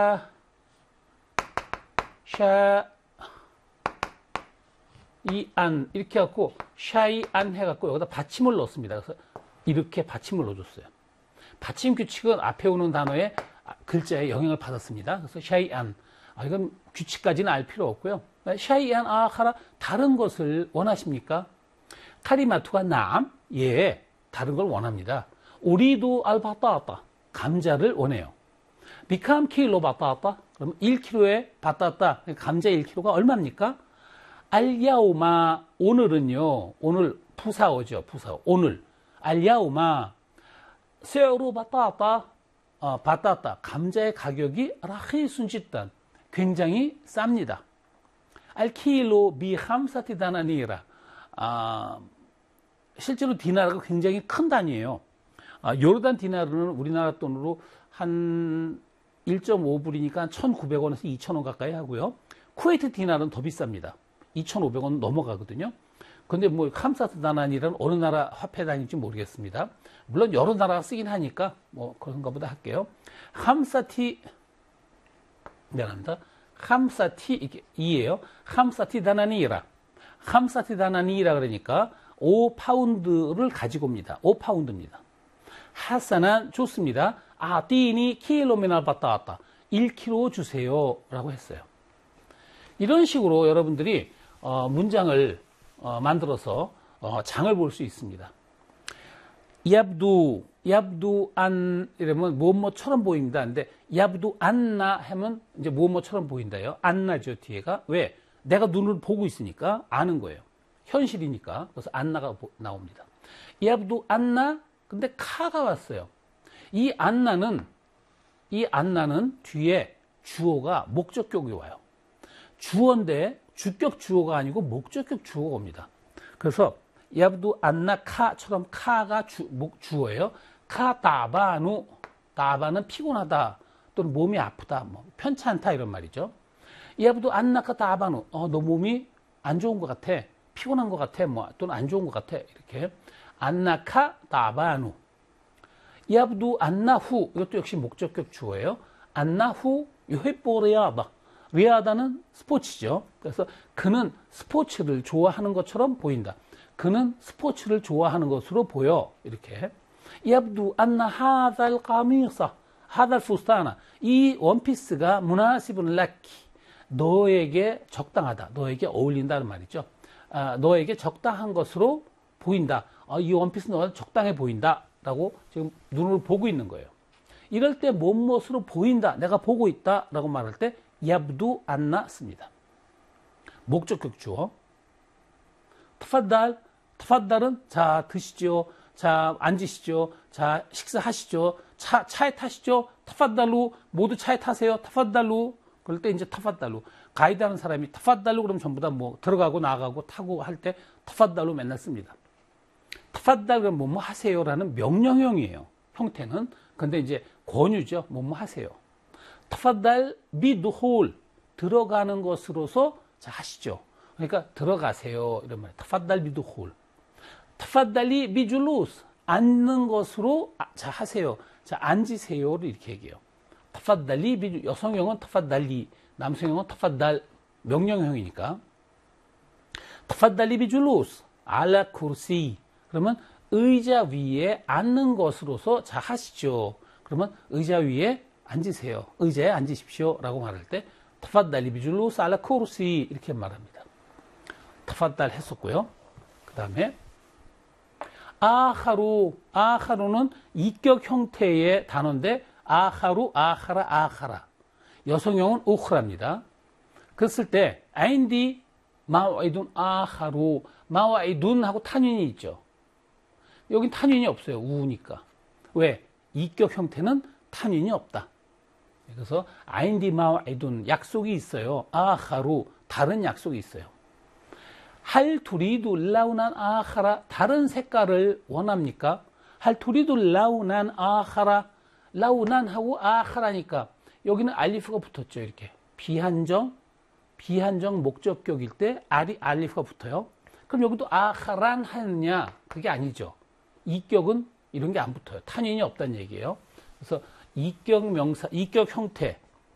샤, 이 안 이렇게 해갖고 샤이 안 해갖고 여기다 받침을 넣습니다. 그래서 이렇게 받침을 넣어줬어요. 받침 규칙은 앞에 오는 단어의 글자에 영향을 받았습니다. 그래서 샤이 안. 이건 규칙까지는 알 필요 없고요. 샤이 안 아하라, 다른 것을 원하십니까? 카리마투가 남, 예, 다른 걸 원합니다. 우리도 알바따따, 감자를 원해요. 비캄 킬로 바따따, 그럼 1kg에 바따따, 감자 1kg가 얼마입니까? 알야우마, 오늘은요, 오늘 푸사오죠, 푸사오. 오늘 알야우마 세어로 바따따, 바따따, 감자의 가격이 라히순 짓단, 굉장히 쌉니다. 알킬로 비함사티 다나니라, 실제로 디나르가 굉장히 큰 단위예요. 요르단 디나르는 우리나라 돈으로 한 1.5불이니까 1,900원에서 2,000원 가까이 하고요. 쿠웨이트 디나르는 더 비쌉니다. 2,500원 넘어가거든요. 근데 뭐 함사트 다난이라는 어느 나라 화폐 단위인지 모르겠습니다. 물론 여러 나라가 쓰긴 하니까 뭐 그런가 보다 할게요. 함사티, 미안합니다. 함사티, 이게 2예요. 함사티 다나니라. 함사티 다나니라 그러니까 5파운드를 가지고 옵니다. 5파운드입니다. 하산한 좋습니다. 아띠니 킬로미날 받다 왔다. 1kg 주세요. 라고 했어요. 이런 식으로 여러분들이 문장을 만들어서 장을 볼 수 있습니다. яб두 안 이러면 뭐뭐처럼 보입니다. 근데 яб두 안나 하면 이제 뭐뭐처럼 보인다요. 안나죠, 뒤에가. 왜? 내가 눈을 보고 있으니까 아는 거예요. 현실이니까. 그래서 안나가 나옵니다. яб두 안나, 근데 카가 왔어요. 이 안나는 뒤에 주어가 목적격이 와요. 주어인데 주격 주어가 아니고 목적격 주어가 옵니다. 그래서 яб두 안나 카처럼 카가 주어예요. 카 따바누, 따바는 피곤하다 또는 몸이 아프다, 뭐 편찮다 이런 말이죠. яб두 안나 카 따바누, 너 몸이 안 좋은 것 같아, 피곤한 것 같아, 뭐 또는 안 좋은 것 같아, 이렇게. 안나 카 따바누. яб두 안나후, 이것도 역시 목적격 주어예요. 안나후 유헤뽀리아다. 리아다는 스포츠죠. 그래서 그는 스포츠를 좋아하는 것처럼 보인다. 그는 스포츠를 좋아하는 것으로 보여. 이렇게. яб두 안나 하달 까미사, 하달 푸스타나. 이 원피스가 무나시분 라키. 너에게 적당하다. 너에게 어울린다는 말이죠. 너에게 적당한 것으로 보인다. 이 원피스는 너한테 적당해 보인다. 라고 지금 눈으로 보고 있는 거예요. 이럴 때 무엇으로 보인다, 내가 보고 있다 라고 말할 때 яб두 안나 씁니다. 목적격 주어. 타파달은 자 드시죠, 자 앉으시죠, 자 식사하시죠, 차에 타시죠. 타파달루, 모두 차에 타세요. 타파달루. 그럴 때 이제 타파달루, 가이드하는 사람이 타파달루 그러면 전부 다 뭐 들어가고 나가고 타고 할 때 타파달루 맨날 씁니다. 타파달은 뭐뭐 하세요라는 명령형이에요. 형태는. 근데 이제 권유죠. 뭐뭐 하세요. 타파달 비두홀, 들어가는 것으로서 자 하시죠. 그러니까 들어가세요 이런 말이에요. 타파달 비두홀. 타파달리 비줄루스, 앉는 것으로 자 하세요. 자 앉으세요를 이렇게 얘기해요. 타파달리 비주, 여성형은 타파달리, 남성형은 타파달, 명령형이니까. 타파달리 비줄루스 알라 쿠르시, 그러면 의자 위에 앉는 것으로서 자 하시죠. 그러면 의자 위에 앉으세요. 의자에 앉으십시오. 라고 말할 때 타파달리 비줄루스 알라 쿠르시 이렇게 말합니다. 타파달 했었고요. 그 다음에 아하루는 이격 형태의 단어인데 아하루, 아하라, 아하라. 여성형은 우흐라입니다. 그랬을 때 아인디 마와이둔 아하루, 마와이둔 하고 탄윈이 있죠. 여긴 탄윈이 없어요. 우니까. 왜? 이격 형태는 탄윈이 없다. 그래서 아인디 마와이둔, 약속이 있어요. 아하루, 다른 약속이 있어요. 할 투리두 라우난 아하라, 다른 색깔을 원합니까? 할 투리두 라우난 아하라, 라우난하고 아하라니까 여기는 알리프가 붙었죠. 이렇게 비한정 목적격일 때 알리프가 붙어요. 그럼 여기도 아하란 하느냐? 그게 아니죠. 이격은 이런 게 안 붙어요. 탄윈이 없다는 얘기예요. 그래서 이격 명사, 이격 형태,